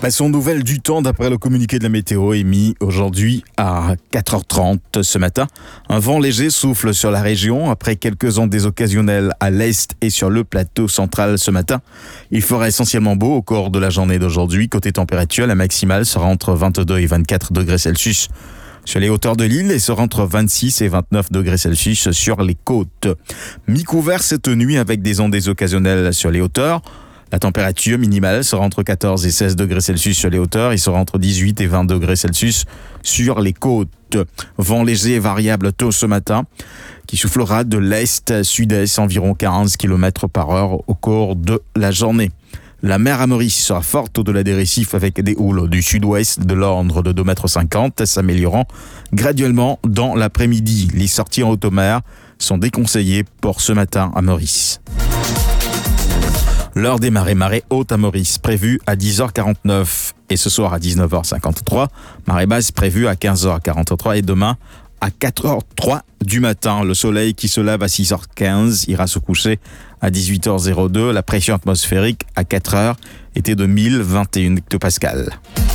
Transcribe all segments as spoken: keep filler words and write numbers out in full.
Passons aux nouvelles du temps d'après le communiqué de la météo émis aujourd'hui à quatre heures trente ce matin. Un vent léger souffle sur la région après quelques ondes occasionnelles à l'est et sur le plateau central ce matin. Il fera essentiellement beau au cours de la journée d'aujourd'hui. Côté température, la maximale sera entre vingt-deux et vingt-quatre degrés Celsius sur les hauteurs de l'île et sera entre vingt-six et vingt-neuf degrés Celsius sur les côtes. Mi-couvert cette nuit avec des ondes occasionnelles sur les hauteurs. La température minimale sera entre quatorze et seize degrés Celsius sur les hauteurs et sera entre dix-huit et vingt degrés Celsius sur les côtes. Vent léger et variable tôt ce matin qui soufflera de l'est-sud-est environ quinze kilomètres par heure au cours de la journée. La mer à Maurice sera forte au-delà des récifs avec des houles du sud-ouest de l'ordre de deux mètres cinquante, s'améliorant graduellement dans l'après-midi. Les sorties en haute mer sont déconseillées pour ce matin à Maurice. L'heure des marées, marée haute à Maurice, prévue à dix heures quarante-neuf et ce soir à dix-neuf heures cinquante-trois. Marée basse prévue à quinze heures quarante-trois et demain à quatre heures trois du matin. Le soleil qui se lève à six heures quinze ira se coucher à dix-huit heures zéro deux. La pression atmosphérique à quatre heures était de mille vingt et un hectopascales.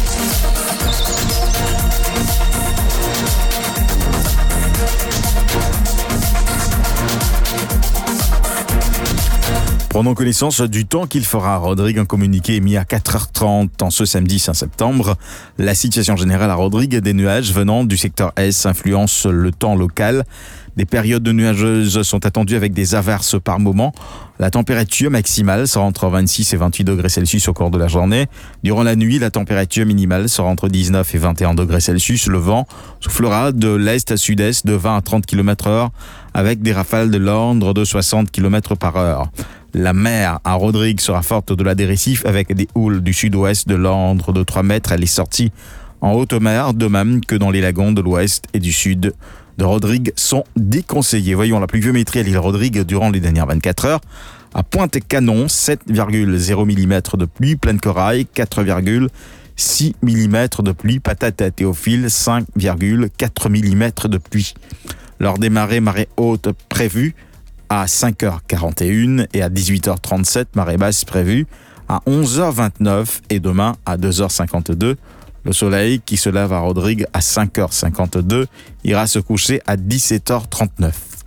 Prenons connaissance du temps qu'il fera. Rodrigue, un communiqué émis à quatre heures trente en ce samedi cinq septembre. La situation générale à Rodrigue, des nuages venant du secteur Est influencent le temps local. Des périodes nuageuses sont attendues avec des averses par moment. La température maximale sera entre vingt-six et vingt-huit degrés Celsius au cours de la journée. Durant la nuit, la température minimale sera entre dix-neuf et vingt et un degrés Celsius. Le vent soufflera de l'est à sud-est de vingt à trente kilomètres heure avec des rafales de l'ordre de soixante kilomètres par heure. La mer à Rodrigue sera forte au-delà des récifs avec des houles du sud-ouest de l'ordre de trois mètres. Elle est sortie en haute mer, de même que dans les lagons de l'ouest et du sud de Rodrigue sont déconseillés. Voyons la pluviométrie à l'île Rodrigue durant les dernières vingt-quatre heures. À Pointe-Canon, sept virgule zéro millimètres de pluie, Plaine Corail, quatre virgule six millimètres de pluie, Patate à Théophile, cinq virgule quatre millimètres de pluie. L'heure des marées, marée haute prévue à cinq heures quarante et un et à dix-huit heures trente-sept, marée basse prévue à onze heures vingt-neuf et demain à deux heures cinquante-deux. Le soleil qui se lève à Rodrigue à cinq heures cinquante-deux ira se coucher à dix-sept heures trente-neuf.